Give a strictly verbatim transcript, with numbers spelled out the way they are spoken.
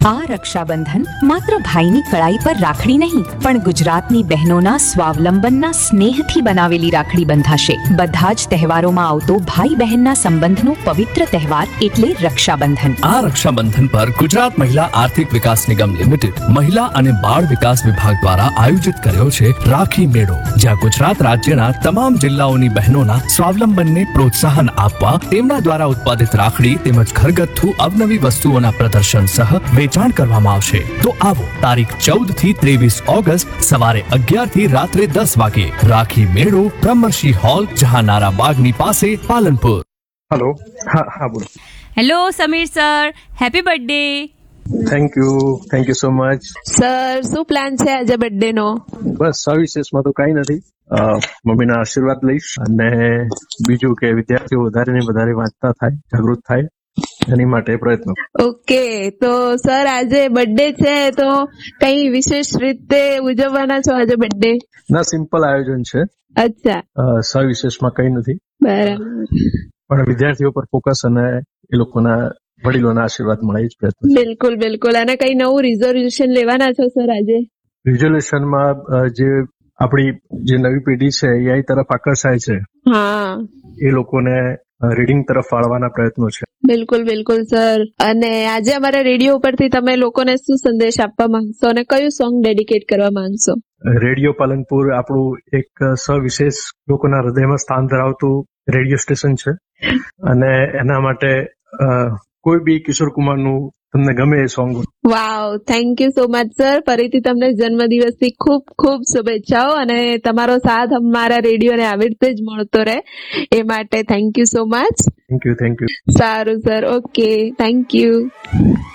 આ રક્ષાબંધન માત્ર ભાઈની કળાઈ પર રાખડી નહીં પણ ગુજરાતની બહેનોના સ્વાવલંબનના સ્નેહથી બનાવેલી રાખડી બંધાશે. બધા જ તહેવારોમાં આવતો ભાઈ બહેનના સંબંધનો પવિત્ર તહેવાર એટલે રક્ષાબંધન. આ રક્ષાબંધન પર ગુજરાત મહિલા આર્થિક વિકાસ નિગમ લિમિટેડ મહિલા અને બાળ વિકાસ વિભાગ દ્વારા આયોજિત કર્યો છે રાખી મેળો, જ્યાં ગુજરાત રાજ્યના તમામ જિલ્લાઓની બહેનોના સ્વાવલંબનને પ્રોત્સાહન આપવા તેમના દ્વારા ઉત્પાદિત રાખડી તેમજ ઘરગથ્થુ અવનવી વસ્તુઓના પ્રદર્શન સહ વેચાણ કરવામાં આવશે. તો આવો તારીખ ચૌદ થી ત્રેવીસ ઓગસ્ટ સવારે અગિયાર થી રાત્રે દસ વાગે રાખી મેળો, બ્રહ્મર્ષિ હોલ, જહાનારા બાગની પાસે, પાલનપુર. હેલો. હા હા બોલો. Hello Sameer sir, happy birthday. Thank you thank you so much. Sir શું પ્લાન છે આજે બર્થડે નો? બસ સવિશેષમાં તો કઈ નથી, મમ્મીના આશીર્વાદ લઈશ અને બીજું કે વિદ્યાર્થીઓ વધારે ને વધારે વાંચતા થાય, જાગૃત થાય એની માટે પ્રયત્ન. ઓકે, તો સર આજે બર્થડે છે તો કઈ વિશેષ રીતે ઉજવવાના છો આજે બર્થડે? ના, સિમ્પલ આયોજન છે. અચ્છા, સવિશેષમાં કઈ નથી, બરાબર. પણ વિદ્યાર્થીઓ પર ફોકસ અને એ લોકોના વડીલોના આશીર્વાદ મળે જ પ્રયત્ન. બિલકુલ બિલકુલ. અને કઈ નવું રિઝોલ્યુશન લેવાના છો સર આજે? રિઝોલ્યુશનમાં જે આપણી જે નવી પેઢી છે એ તરફ આકર્ષાય છે, હા, એ લોકોને રીડિંગ તરફ વાળવાના પ્રયત્નો છે. બિલકુલ બિલકુલ સર. અને આજે અમારા રેડિયો ઉપરથી તમે લોકોને શું સંદેશ આપવા માંગશો અને કયું સોંગ ડેડિકેટ કરવા માંગશો? રેડિયો પાલનપુર આપણું એક સવિશેષ લોકોના હૃદયમાં સ્થાન ધરાવતું રેડિયો સ્ટેશન છે અને એના માટે કોઈ બી કિશોર કુમારનું તમને ગમે એ song. Vav, thank you so much sir. ફરીથી તમને જન્મદિવસની ખૂબ ખૂબ શુભેચ્છાઓ અને તમારો સાથ અમારા રેડિયોને આવી રીતે જ મળતો રહે એ માટે thank you so much. Thank you thank you. સારું સર, ઓકે, થેન્ક યુ.